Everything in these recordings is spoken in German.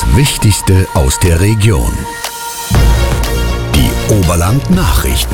Wichtigste aus der Region. Die Oberland-Nachrichten.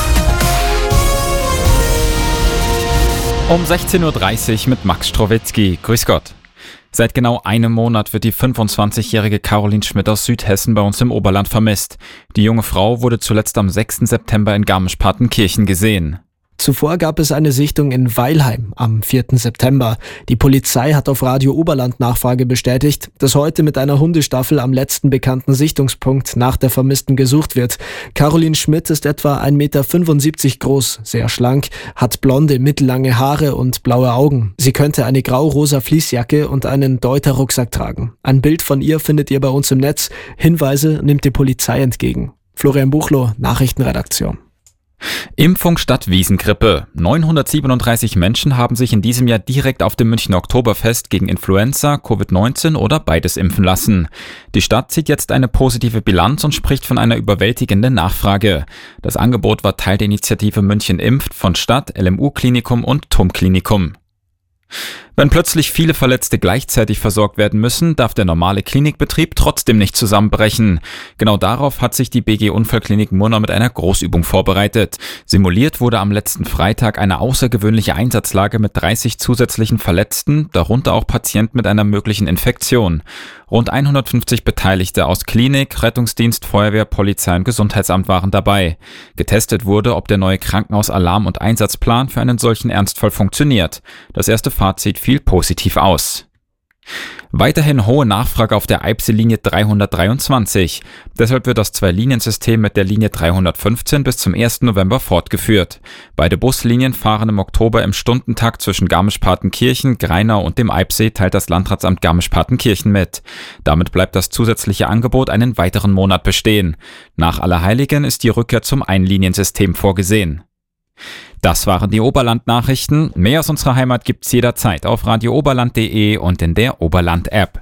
Um 16.30 Uhr mit Max Strowitzki. Grüß Gott. Seit genau einem Monat wird die 25-jährige Caroline Schmidt aus Südhessen bei uns im Oberland vermisst. Die junge Frau wurde zuletzt am 6. September in Garmisch-Partenkirchen gesehen. Zuvor gab es eine Sichtung in Weilheim am 4. September. Die Polizei hat auf Radio Oberland Nachfrage bestätigt, dass heute mit einer Hundestaffel am letzten bekannten Sichtungspunkt nach der Vermissten gesucht wird. Caroline Schmidt ist etwa 1,75 Meter groß, sehr schlank, hat blonde, mittellange Haare und blaue Augen. Sie könnte eine grau-rosa Fließjacke und einen Deuter-Rucksack tragen. Ein Bild von ihr findet ihr bei uns im Netz. Hinweise nimmt die Polizei entgegen. Florian Buchloh, Nachrichtenredaktion. Impfung statt Wiesengrippe. 937 Menschen haben sich in diesem Jahr direkt auf dem Münchner Oktoberfest gegen Influenza, Covid-19 oder beides impfen lassen. Die Stadt zieht jetzt eine positive Bilanz und spricht von einer überwältigenden Nachfrage. Das Angebot war Teil der Initiative München impft von Stadt, LMU-Klinikum und TUM-Klinikum. Wenn plötzlich viele Verletzte gleichzeitig versorgt werden müssen, darf der normale Klinikbetrieb trotzdem nicht zusammenbrechen. Genau darauf hat sich die BG Unfallklinik Murnau mit einer Großübung vorbereitet. Simuliert wurde am letzten Freitag eine außergewöhnliche Einsatzlage mit 30 zusätzlichen Verletzten, darunter auch Patienten mit einer möglichen Infektion. Rund 150 Beteiligte aus Klinik, Rettungsdienst, Feuerwehr, Polizei und Gesundheitsamt waren dabei. Getestet wurde, ob der neue Krankenhausalarm- und Einsatzplan für einen solchen Ernstfall funktioniert. Das erste Fazit fiel positiv aus. Weiterhin hohe Nachfrage auf der Eibsee-Linie 323. Deshalb wird das Zwei-Linien-System mit der Linie 315 bis zum 1. November fortgeführt. Beide Buslinien fahren im Oktober im Stundentakt zwischen Garmisch-Partenkirchen, Greinau und dem Eibsee, teilt das Landratsamt Garmisch-Partenkirchen mit. Damit bleibt das zusätzliche Angebot einen weiteren Monat bestehen. Nach Allerheiligen ist die Rückkehr zum Einliniensystem vorgesehen. Das waren die Oberland-Nachrichten. Mehr aus unserer Heimat gibt's jederzeit auf radiooberland.de und in der Oberland-App.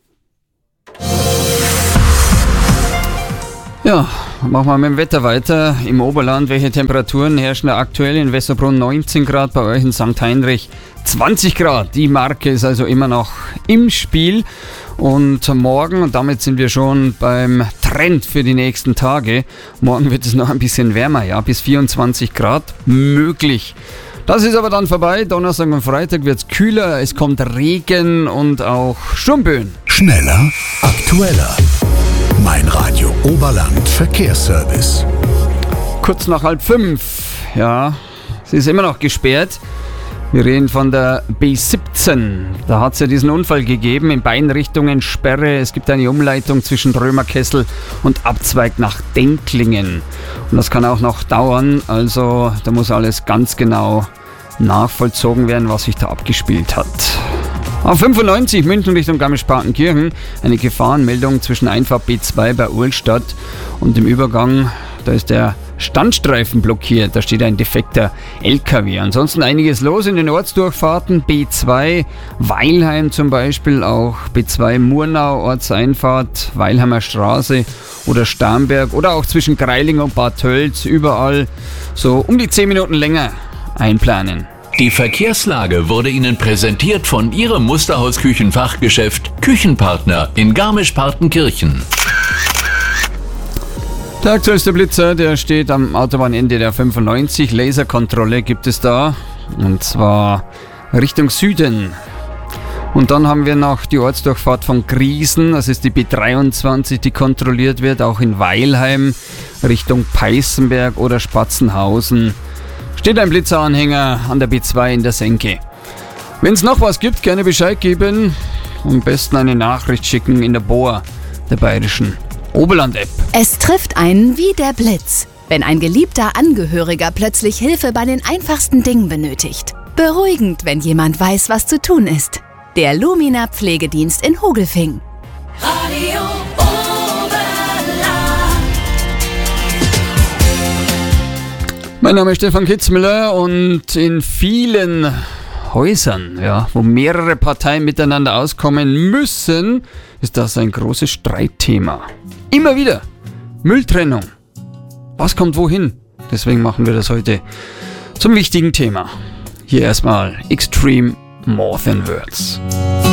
Ja, machen wir mit dem Wetter weiter. Im Oberland, welche Temperaturen herrschen aktuell? In Wesserbrunn 19 Grad, bei euch in St. Heinrich 20 Grad. Die Marke ist also immer noch im Spiel. Und morgen, und damit sind wir schon beim Trend für die nächsten Tage, morgen wird es noch ein bisschen wärmer, ja, bis 24 Grad möglich. Das ist aber dann vorbei. Donnerstag und Freitag wird es kühler, es kommt Regen und auch Sturmböen. Schneller, aktueller. Mein Radio Oberland Verkehrsservice. Kurz nach 4:30, ja, sie ist immer noch gesperrt. Wir reden von der B17. Da hat es ja diesen Unfall gegeben, in beiden Richtungen Sperre. Es gibt eine Umleitung zwischen Römerkessel und Abzweig nach Denklingen. Und das kann auch noch dauern, also da muss alles ganz genau nachvollzogen werden, was sich da abgespielt hat. Auf 95 München Richtung Garmisch-Partenkirchen eine Gefahrenmeldung zwischen Einfahrt B2 bei Uhlstadt und dem Übergang, da ist der Standstreifen blockiert, da steht ein defekter LKW. Ansonsten einiges los in den Ortsdurchfahrten, B2 Weilheim zum Beispiel, auch B2 Murnau Ortseinfahrt, Weilheimer Straße oder Starnberg oder auch zwischen Greiling und Bad Tölz, überall so um die 10 Minuten länger einplanen. Die Verkehrslage wurde Ihnen präsentiert von Ihrem Musterhaus-Küchenfachgeschäft Küchenpartner in Garmisch-Partenkirchen. Der aktuellste Blitzer, der steht am Autobahnende der 95. Laserkontrolle gibt es da. Und zwar Richtung Süden. Und dann haben wir noch die Ortsdurchfahrt von Griesen. Das ist die B23, die kontrolliert wird. Auch in Weilheim Richtung Peißenberg oder Spatzenhausen steht ein Blitzeranhänger an der B2 in der Senke. Wenn es noch was gibt, gerne Bescheid geben. Am besten eine Nachricht schicken in der BOA, der bayerischen Oberland-App. Es trifft einen wie der Blitz, wenn ein geliebter Angehöriger plötzlich Hilfe bei den einfachsten Dingen benötigt. Beruhigend, wenn jemand weiß, was zu tun ist. Der Lumina Pflegedienst in Hogelfing. Radio Oberland. Mein Name ist Stefan Kitzmüller und in vielen Häusern, ja, wo mehrere Parteien miteinander auskommen müssen, ist das ein großes Streitthema. Immer wieder. Mülltrennung. Was kommt wohin? Deswegen machen wir das heute zum wichtigen Thema. Hier erstmal Extreme More Than Words.